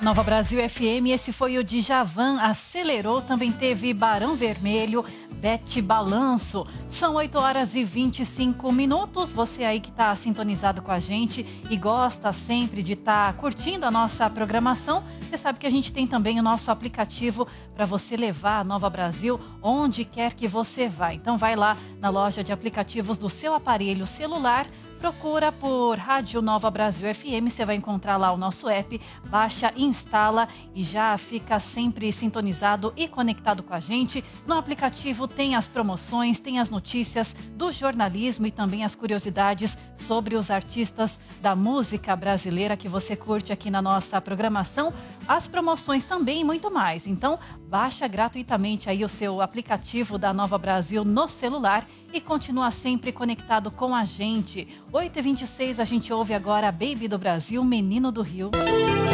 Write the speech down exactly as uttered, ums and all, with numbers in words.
Nova Brasil F M, esse foi o Djavan, Acelerou, também teve Barão Vermelho, Bete Balanço. São oito horas e vinte e cinco minutos, você aí que está sintonizado com a gente e gosta sempre de estar tá curtindo a nossa programação, você sabe que a gente tem também o nosso aplicativo para você levar a Nova Brasil onde quer que você vá. Então vai lá na loja de aplicativos do seu aparelho celular, procura por Rádio Nova Brasil F M, você vai encontrar lá o nosso app, baixa, instala e já fica sempre sintonizado e conectado com a gente. No aplicativo tem as promoções, tem as notícias do jornalismo e também as curiosidades sobre os artistas da música brasileira que você curte aqui na nossa programação, as promoções também e muito mais. Então, baixa gratuitamente aí o seu aplicativo da Nova Brasil no celular e continua sempre conectado com a gente. oito e vinte e seis, a gente ouve agora a Baby do Brasil, Menino do Rio.